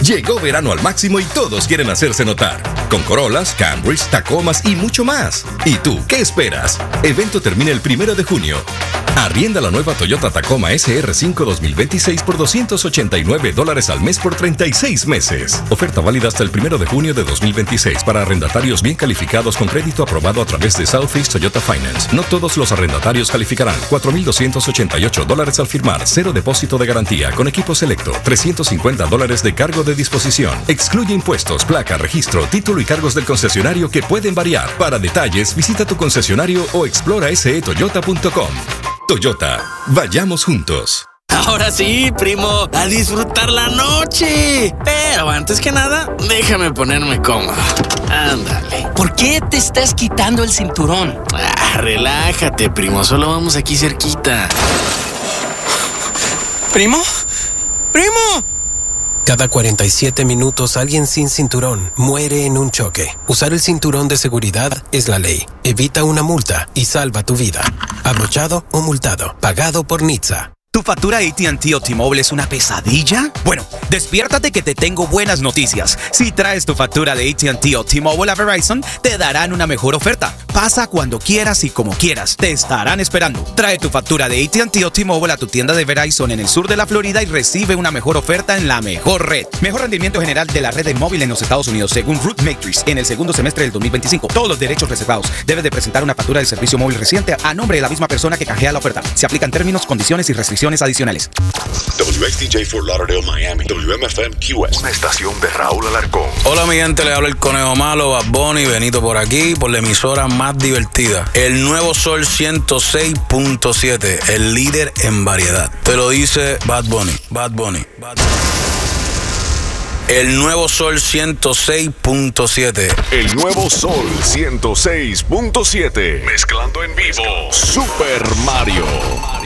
Llegó verano al máximo y todos quieren hacerse notar. Con Corollas, Camrys, Tacomas y mucho más. ¿Y tú qué esperas? Evento termina el 1 de junio. Arrienda la nueva Toyota Tacoma SR5 2026 por $289 al mes por 36 meses. Oferta válida hasta el 1 de junio de 2026 para arrendatarios bien calificados con crédito aprobado a través de Southeast Toyota Finance. No todos los arrendatarios calificarán. $4,288 al firmar. Cero depósito de garantía con equipo selecto. $350 de cargo de disposición. Excluye impuestos, placa, registro, título y cargos del concesionario que pueden variar. Para detalles, visita tu concesionario o explora setoyota.com. Toyota, vayamos juntos. Ahora sí, primo, a disfrutar la noche. Pero antes que nada, déjame ponerme cómodo. Ándale. ¿Por qué te estás quitando el cinturón? Relájate, primo, solo vamos aquí cerquita. ¿Primo? ¡Primo! Cada 47 minutos alguien sin cinturón muere en un choque. Usar el cinturón de seguridad es la ley. Evita una multa y salva tu vida. Abrochado o multado. Pagado por NHTSA. ¿Tu factura AT&T o T-Mobile es una pesadilla? Bueno, despiértate que te tengo buenas noticias. Si traes tu factura de AT&T o T-Mobile a Verizon, te darán una mejor oferta. Pasa cuando quieras y como quieras. Te estarán esperando. Trae tu factura de AT&T o T-Mobile a tu tienda de Verizon en el sur de la Florida y recibe una mejor oferta en la mejor red. Mejor rendimiento general de la red de móvil en los Estados Unidos, según Root Matrix, en el segundo semestre del 2025. Todos los derechos reservados. Debes de presentar una factura del servicio móvil reciente a nombre de la misma persona que canjea la oferta. Se aplican términos, condiciones y restricciones adicionales. WXTJ Fort Lauderdale, Miami. WMFM QS. Una estación de Raúl Alarcón. Hola mi gente, le habla el Conejo Malo, Bad Bunny, Benito por aquí, por la emisora más divertida. El Nuevo Sol 106.7, el líder en variedad. Te lo dice Bad Bunny, Bad Bunny, Bad Bunny. El Nuevo Sol 106.7. El Nuevo Sol 106.7. Mezclando en vivo. Super Mario.